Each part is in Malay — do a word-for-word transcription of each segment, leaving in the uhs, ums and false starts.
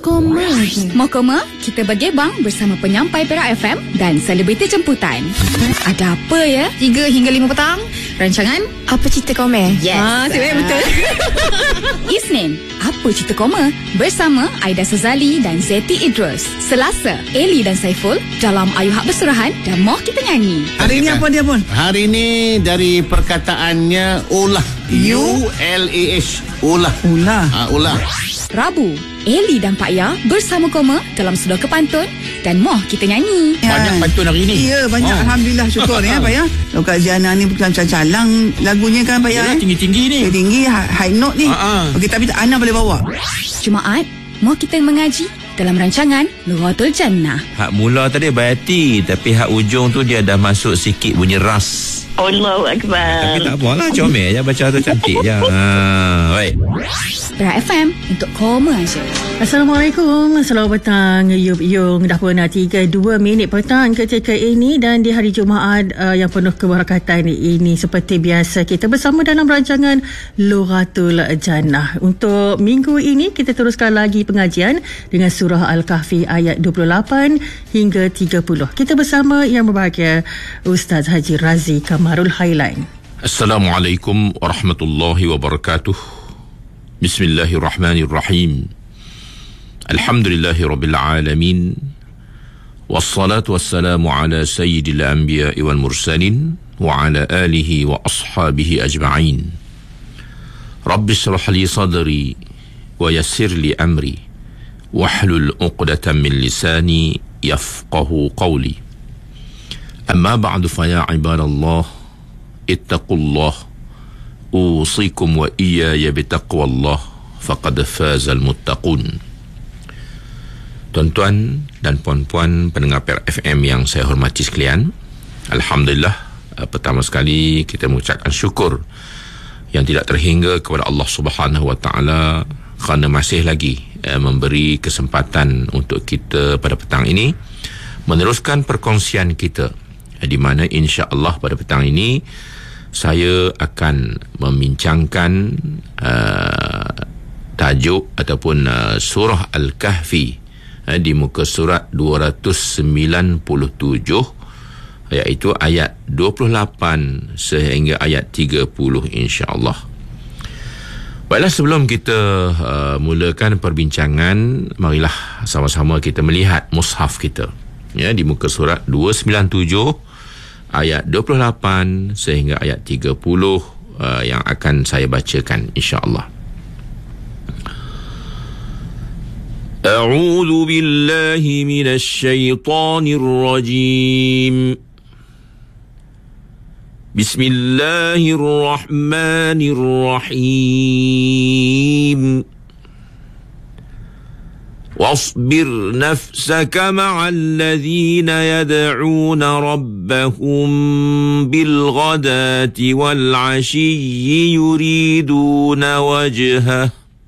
koma je. Mau koma? Kita bergebang bersama penyampai Perak F M dan selebriti jemputan. Ada apa ya? tiga hingga lima petang. Rancangan Apa Cerita Koma? Yes. Ah, sebenarnya betul. Isnin, Apa Cerita Koma? Bersama Aida Sazali dan Zeti Idrus. Selasa, Eli dan Saiful dalam Ayu Hak Bersurahan dan Moh Kita Nyanyi. Hari ini apa dia pun? Hari ini dari perkataannya ulah. U L A H. Ulah. Ulah. Ha, ulah. Rabu, Eli dan Pak Ya bersama Koma dalam Sudah ke Pantun dan Moh Kita Nyanyi. Banyak pantun hari ini. Ya, banyak. Oh. Alhamdulillah, syukur ya Pak ya. Kalau Kak Ziana ni bukan calang lagunya kan Pak ya. Yalah, eh? tinggi-tinggi ni. Tinggi, high note ni. Ha-ha. Okey, tapi Ana boleh bawa. Jumaat, Moh Kita Mengaji dalam rancangan Lughatul Jannah. Hak mula tadi Bayati, tapi hak ujung tu dia dah masuk sikit bunyi ras. Allahu Akbar. Tapi tak apalah, comel je baca tu, cantik je. Ha, baik. Perak F M untuk Koma aja. Assalamualaikum, selamat petang Yup Yung. Dah pun tiga dua minit petang ketika ini, dan di hari Jumaat uh, yang penuh keberkatan ini, seperti biasa kita bersama dalam rancangan Lughatul Jannah. Untuk minggu ini kita teruskan lagi pengajian dengan surah Al-Kahfi ayat dua puluh lapan hingga tiga puluh. Kita bersama yang berbahagia Ustaz Haji Razi Kamarul Hailan. Assalamualaikum warahmatullahi wabarakatuh. Bismillahirrahmanirrahim. Alhamdulillahi rabbil alamin. Wassalatu wassalamu ala sayyidil anbiya'i wal mursalin wa ala alihi wa ashabihi ajma'in. Rabbi shrah li sadri wa yassir li amri wahlul 'uqdatam min lisani yafqahu qawli. Amma ba'du, fa ya ibadallah ittaqullah usikum wa iyaya bitaqwallah faqad fazal muttaqun. Tuan-tuan dan puan-puan pendengar Perak F M yang saya hormati sekalian, alhamdulillah, pertama sekali kita mengucapkan syukur yang tidak terhingga kepada Allah Subhanahu wa taala kerana masih lagi eh, memberi kesempatan untuk kita pada petang ini meneruskan perkongsian kita, eh, di mana insya-Allah pada petang ini saya akan membincangkan uh, tajuk ataupun uh, surah Al-Kahfi uh, di muka surat dua ratus sembilan puluh tujuh, iaitu ayat dua puluh lapan sehingga ayat tiga puluh, insya-Allah. Baiklah, sebelum kita uh, mulakan perbincangan, marilah sama-sama kita melihat mushaf kita, ya, di muka surat dua ratus sembilan puluh tujuh ayat dua puluh lapan sehingga ayat tiga puluh, uh, yang akan saya bacakan, insya-Allah. A'udzu billahi minasy syaithanir rajim. Bismillahirrahmanirrahim. واصبر نفسك مع الذين يدعون ربهم بالغداة والعشي يريدون وجهه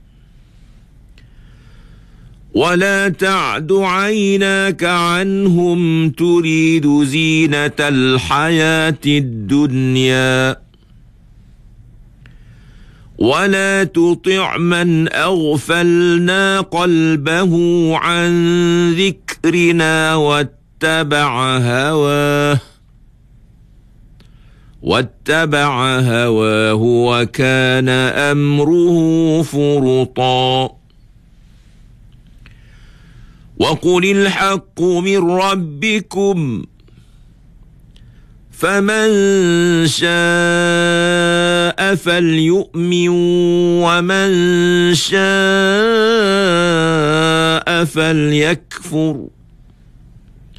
ولا تعد عيناك عنهم تريد زينة الحياة الدنيا ولا تطع من أغفلنا قلبه عن ذكرنا واتبع هواه واتبع هواه وكان أمره فرطا وقل الحق من ربكم فمن شاء فليؤمن ومن شاء فليكفر